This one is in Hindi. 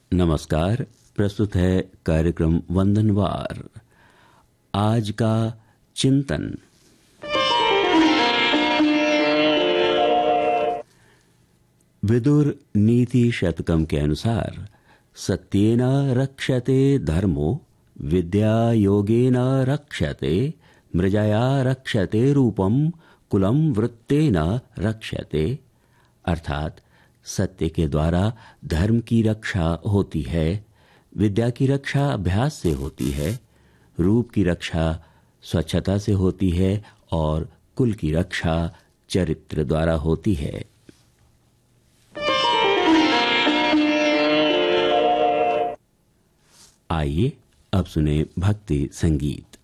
नमस्कार। प्रस्तुत है कार्यक्रम वंदनवार। आज का चिंतन। विदुर नीति शतकम के अनुसार सत्येन रक्षते धर्मो, विद्या योगेन रक्षते, मृजया रक्षते रूपम, कुलम वृत्तेन रक्षते। अर्थात सत्य के द्वारा धर्म की रक्षा होती है, विद्या की रक्षा अभ्यास से होती है, रूप की रक्षा स्वच्छता से होती है और कुल की रक्षा चरित्र द्वारा होती है। आइए अब सुने भक्ति संगीत।